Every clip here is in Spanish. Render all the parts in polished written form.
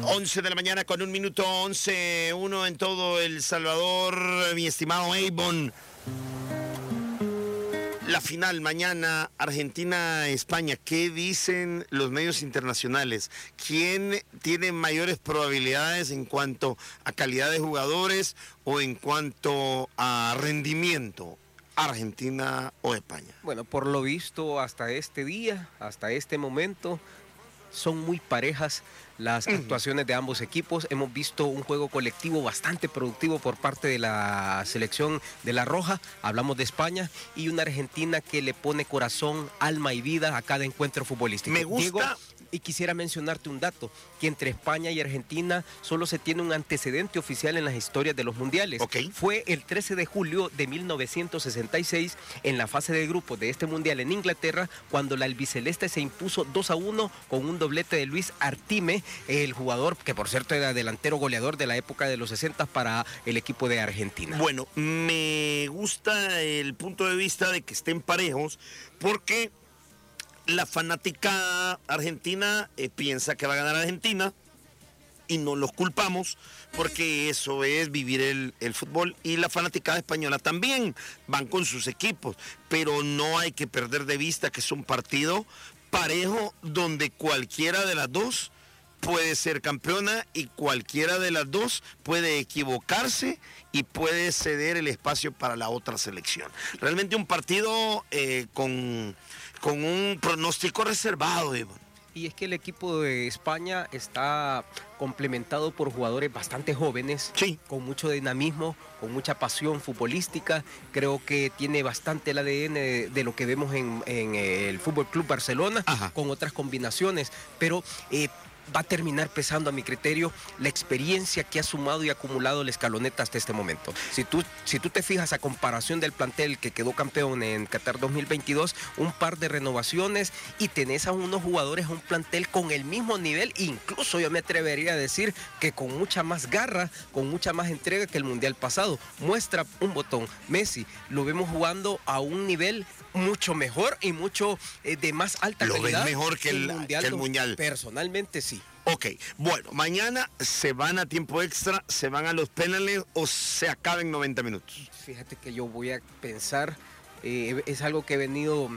11 de la mañana con 1 minuto, 11:01 en todo El Salvador, mi estimado Avon. La final mañana, Argentina-España. ¿Qué dicen los medios internacionales? ¿Quién tiene mayores probabilidades en cuanto a calidad de jugadores o en cuanto a rendimiento? ¿Argentina o España? Bueno, por lo visto hasta este día, hasta este momento, son muy parejas las actuaciones de ambos equipos. Hemos visto un juego colectivo bastante productivo por parte de la selección de La Roja, hablamos de España, y una Argentina que le pone corazón, alma y vida a cada encuentro futbolístico. Me gusta. Diego, y quisiera mencionarte un dato, que entre España y Argentina solo se tiene un antecedente oficial en las historias de los mundiales. Okay. Fue el 13 de julio de 1966, en la fase de grupos de este mundial en Inglaterra, cuando la albiceleste se impuso 2-1 con un doblete de Luis Artime, el jugador que por cierto era delantero goleador de la época de los 60 para el equipo de Argentina. Bueno, me gusta el punto de vista de que estén parejos, porque la fanática argentina piensa que va a ganar Argentina y no los culpamos, porque eso es vivir el fútbol, y la fanática española también van con sus equipos, pero no hay que perder de vista que es un partido parejo donde cualquiera de las dos puede ser campeona y cualquiera de las dos puede equivocarse y puede ceder el espacio para la otra selección. Realmente un partido con un pronóstico reservado, Iván. Y es que el equipo de España está complementado por jugadores bastante jóvenes, sí, con mucho dinamismo, con mucha pasión futbolística. Creo que tiene bastante el ADN de lo que vemos en el Fútbol Club Barcelona, ajá, con otras combinaciones, pero va a terminar pesando, a mi criterio, la experiencia que ha sumado y acumulado la Escaloneta hasta este momento. Si tú te fijas, a comparación del plantel que quedó campeón en Qatar 2022, un par de renovaciones y tenés a unos jugadores, a un plantel con el mismo nivel, incluso yo me atrevería a decir que con mucha más garra, con mucha más entrega que el Mundial pasado. Muestra un botón, Messi, lo vemos jugando a un nivel mucho mejor y mucho de más alta calidad. ¿Lo ves mejor que el Mundial? Personalmente sí. Ok, bueno, mañana se van a tiempo extra, se van a los penales o se acaba en 90 minutos. Fíjate que yo voy a pensar, es algo que he venido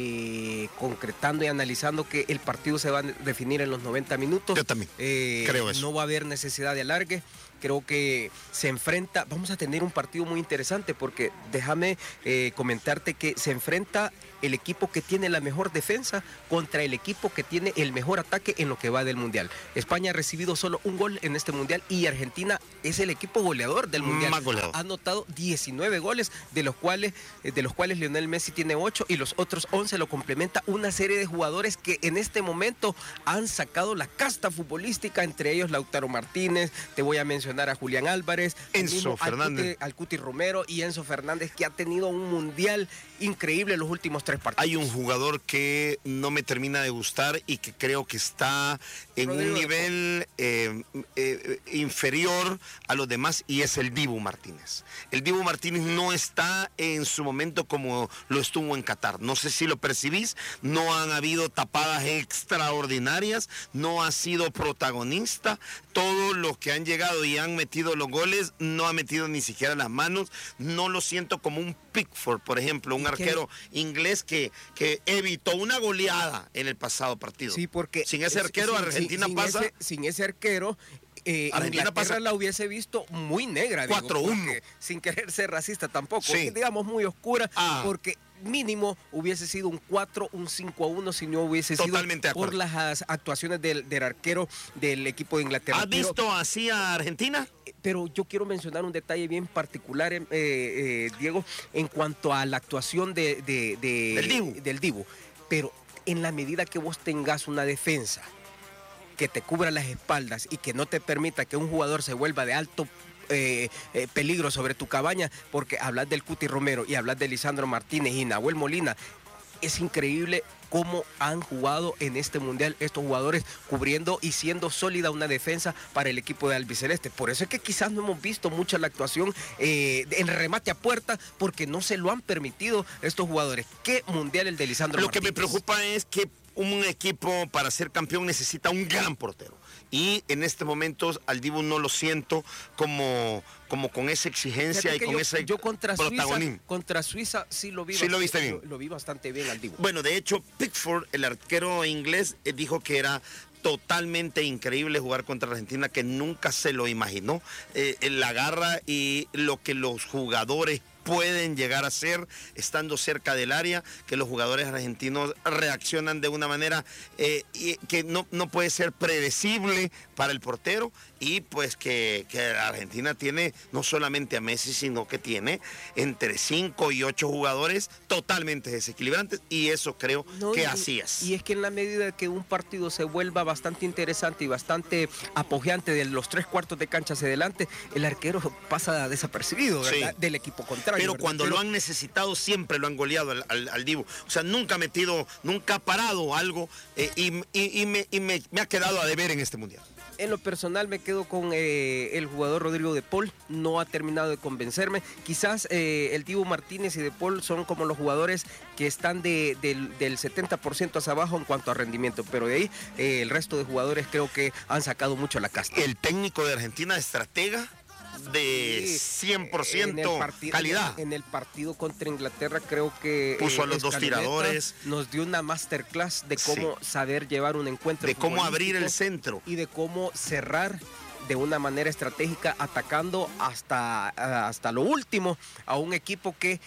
concretando y analizando, que el partido se va a definir en los 90 minutos. Yo también creo eso. No va a haber necesidad de alargue. Creo que se enfrenta, vamos a tener un partido muy interesante, porque déjame comentarte que se enfrenta el equipo que tiene la mejor defensa contra el equipo que tiene el mejor ataque en lo que va del Mundial. España ha recibido solo un gol en este Mundial y Argentina es el equipo goleador del Mundial. Más goleador. Ha anotado 19 goles, de los cuales Lionel Messi tiene 8 y los otros 11 lo complementa una serie de jugadores que en este momento han sacado la casta futbolística, entre ellos Lautaro Martínez, te voy a mencionar a Julián Álvarez, Enzo Fernández, al Cuti Romero y Enzo Fernández, que ha tenido un Mundial increíble en los últimos 3 partidos. Hay un jugador que no me termina de gustar y que creo que está en un nivel inferior a los demás, y es el Dibu Martínez. El Dibu Martínez no está en su momento como lo estuvo en Qatar. No sé si lo percibís, no han habido tapadas extraordinarias, no ha sido protagonista. Todos los que han llegado y han metido los goles no ha metido ni siquiera las manos. No lo siento como un Pickford, por ejemplo, un arquero inglés que evitó una goleada en el pasado partido. Sí, porque sin ese arquero Argentina pasa. Sin ese arquero, Argentina pasa, la hubiese visto muy negra. 4-1. Sin querer ser racista tampoco. Sí. Digamos muy oscura, porque mínimo hubiese sido un 4, un 5-1 si no hubiese totalmente sido por las actuaciones del arquero del equipo de Inglaterra. ¿Has visto así a Argentina? Pero yo quiero mencionar un detalle bien particular, Diego, en cuanto a la actuación del Dibu. Pero en la medida que vos tengas una defensa que te cubra las espaldas y que no te permita que un jugador se vuelva de alto peligro sobre tu cabaña, porque hablas del Cuti Romero y hablas de Lisandro Martínez y Nahuel Molina, es increíble cómo han jugado en este Mundial estos jugadores, cubriendo y siendo sólida una defensa para el equipo de albiceleste. Por eso es que quizás no hemos visto mucho la actuación en remate a puerta, porque no se lo han permitido estos jugadores. ¿Qué Mundial el de Lisandro Martínez? Lo que me preocupa es que un equipo para ser campeón necesita un gran portero. Y en este momento al Dibu no lo siento como con esa exigencia y con ese protagonismo. Contra Suiza sí lo vi. Sí lo viste bien. Lo vi bastante bien al Dibu. Bueno, de hecho, Pickford, el arquero inglés, dijo que era totalmente increíble jugar contra Argentina, que nunca se lo imaginó. La garra y lo que los jugadores pueden llegar a ser estando cerca del área, que los jugadores argentinos reaccionan de una manera que no puede ser predecible para el portero, y pues que Argentina tiene no solamente a Messi, sino que tiene entre 5 y 8 jugadores totalmente desequilibrantes, y eso creo que así es. Y es que en la medida que un partido se vuelva bastante interesante y bastante apogeante de los 3/4 de cancha hacia adelante, el arquero pasa desapercibido, ¿verdad? Sí. Del equipo contrario. Pero ¿verdad? Cuando lo han necesitado siempre lo han goleado al Dibu. O sea, nunca ha parado algo, y me ha quedado a deber en este mundial. En lo personal me quedo con el jugador Rodrigo de Paul, no ha terminado de convencerme. Quizás el Dibu Martínez y de Paul son como los jugadores que están del 70% hacia abajo en cuanto a rendimiento, pero de ahí el resto de jugadores creo que han sacado mucho la casta. El técnico de Argentina, estratega de 100% calidad. En el partido contra Inglaterra creo que puso a los dos tiradores, nos dio una masterclass de cómo saber llevar un encuentro, de cómo abrir el centro y de cómo cerrar de una manera estratégica, atacando hasta lo último a un equipo que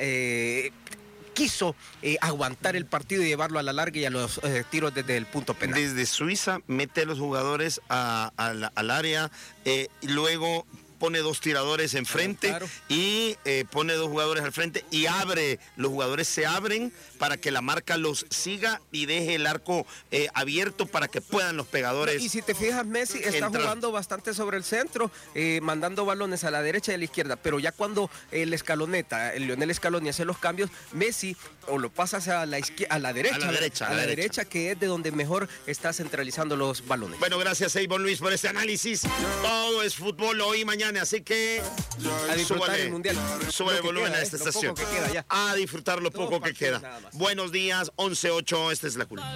quiso aguantar el partido y llevarlo a la larga y a los tiros desde el punto penal. Desde Suiza mete a los jugadores al área, y luego pone dos tiradores enfrente, claro. Y pone dos jugadores al frente y abre, los jugadores se abren para que la marca los siga y deje el arco abierto para que puedan los pegadores. Y si te fijas, Messi está jugando bastante sobre el centro, mandando balones a la derecha y a la izquierda, pero ya cuando el Lionel Scaloni hace los cambios, Messi o lo pasa hacia a la derecha, que es de donde mejor está centralizando los balones. Bueno, gracias, Eivon Luis, por este análisis. Todo es fútbol hoy y mañana, así que a disfrutar el mundial. Sube el volumen a esta estación. A disfrutar lo poco que queda. Buenos días, 11:08, esta es la culpa.